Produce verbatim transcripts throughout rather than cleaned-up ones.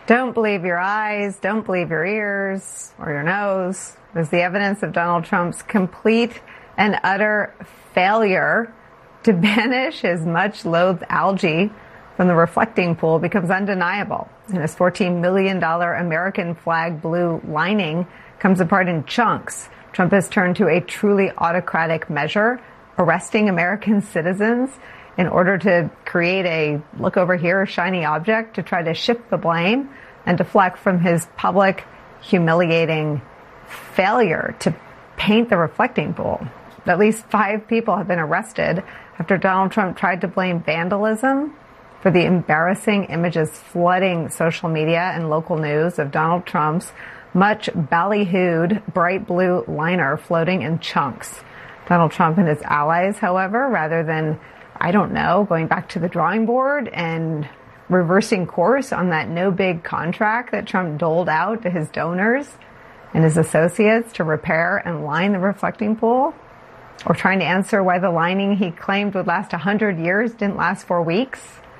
Don't believe your eyes, don't believe your ears or your nose, as the evidence of Donald Trump's complete and utter failure to banish his much-loathed algae from the reflecting pool becomes undeniable. And his fourteen million dollars American flag blue lining comes apart in chunks. Trump has turned to a truly autocratic measure, arresting American citizens in order to create a look over here shiny object to try to shift the blame and deflect from his public humiliating failure to paint the reflecting pool. At least five people have been arrested after Donald Trump tried to blame vandalism for the embarrassing images flooding social media and local news of Donald Trump's much ballyhooed bright blue liner floating in chunks. Donald Trump and his allies, however, rather than, I don't know, going back to the drawing board and reversing course on that no big contract that Trump doled out to his donors and his associates to repair and line the reflecting pool, or trying to answer why the lining he claimed would last one hundred years didn't last four weeks.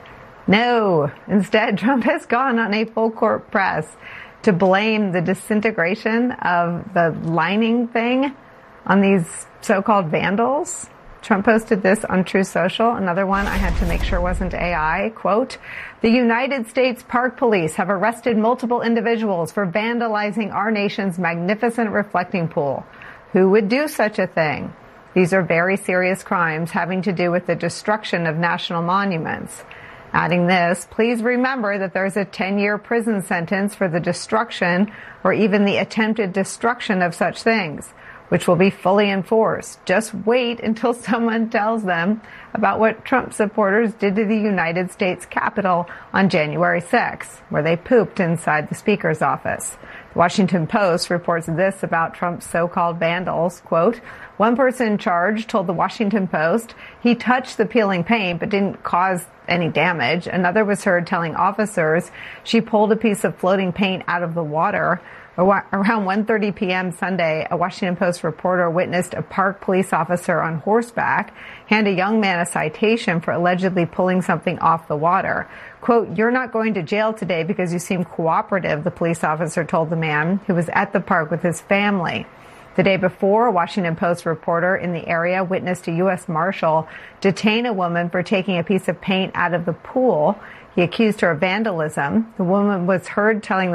No, instead, Trump has gone on a full court press to blame the disintegration of the lining thing on these so-called vandals. Trump posted this on Truth Social, another one I had to make sure wasn't A I. Quote, "The United States Park Police have arrested multiple individuals for vandalizing our nation's magnificent reflecting pool. Who would do such a thing? These are very serious crimes having to do with the destruction of national monuments." Adding this, please remember that there's a ten-year prison sentence for the destruction or even the attempted destruction of such things, which will be fully enforced. Just wait until someone tells them about what Trump supporters did to the United States Capitol on January sixth, where they pooped inside the Speaker's office. The Washington Post reports this about Trump's so-called vandals, quote, "One person charged told the Washington Post he touched the peeling paint but didn't cause any damage. Another was heard telling officers she pulled a piece of floating paint out of the water. Around one thirty p.m. Sunday, a Washington Post reporter witnessed a park police officer on horseback hand a young man a citation for allegedly pulling something off the water. Quote, "You're not going to jail today because you seem cooperative," the police officer told the man, who was at the park with his family. The day before, a Washington Post reporter in the area witnessed a U S Marshal detain a woman for taking a piece of paint out of the pool. He accused her of vandalism. The woman was heard telling the